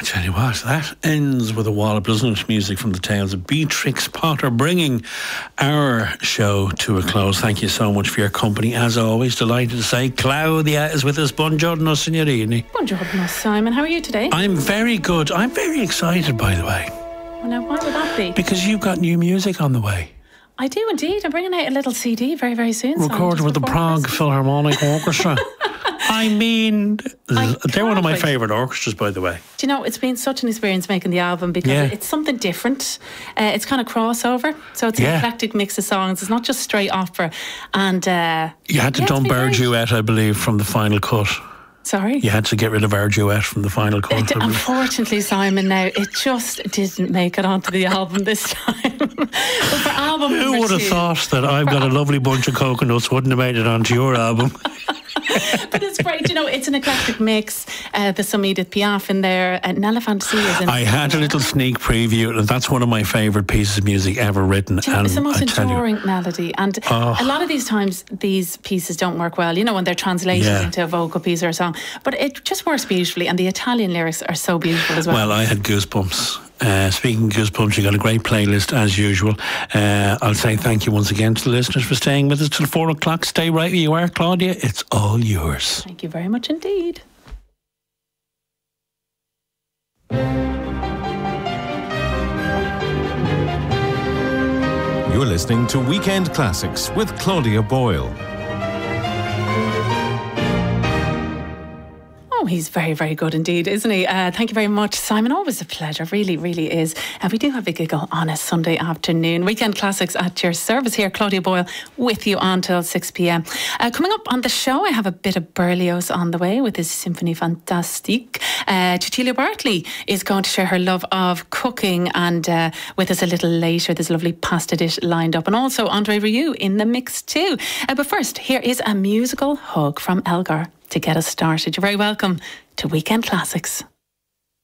tell you what, that ends with a wallop, doesn't it? Music from the tales of Beatrix Potter, bringing our show to a close. Thank you so much for your company. As always, delighted to say Claudia is with us. Buongiorno, signorini. Buongiorno, Simon. How are you today? I'm very good. I'm very excited, by the way. Well, now, why would that be? Because you've got new music on the way. I do indeed. I'm bringing out a little CD very, very soon. Recorded with the Prague Philharmonic Orchestra. I mean, they're one of my favourite orchestras, by the way. Do you know, it's been such an experience making the album because it's something different. It's kind of crossover. So it's an eclectic mix of songs. It's not just straight opera. And you had to dump our duet, I believe, from the final cut. Sorry? You had to get rid of our duet from the final cut. Unfortunately, Simon, now, it just didn't make it onto the album this time. But for album Who would have thought that I've got a lovely bunch of coconuts wouldn't have made it onto your album? But it's great, you know, it's an eclectic mix. There's some Edith Piaf in there, and Nella Fantasia is in I had a little sneak preview, and that's one of my favourite pieces of music ever written. You know, it's the most enduring melody, and a lot of these times these pieces don't work well, you know, when they're translated into a vocal piece or a song, but it just works beautifully, and the Italian lyrics are so beautiful as well. Well, I had goosebumps. Speaking of goosebumps, you got a great playlist as usual. I'll say thank you once again to the listeners for staying with us till 4 o'clock. Stay right where you are, Claudia. It's all yours. Thank you very much indeed. You're listening to Weekend Classics with Claudia Boyle. Oh, he's very, very good indeed, isn't he? Thank you very much, Simon. Always a pleasure, really, really is. We do have a giggle on a Sunday afternoon. Weekend Classics at your service here. Claudia Boyle with you until 6 p.m. Coming up on the show, I have a bit of Berlioz on the way with his Symphonie Fantastique. Cecilia Bartley is going to share her love of cooking, and with us a little later, there's a lovely pasta dish lined up, and also Andre Rieu in the mix too. But first, here is a musical hug from Elgar to get us started. You're very welcome to Weekend Classics.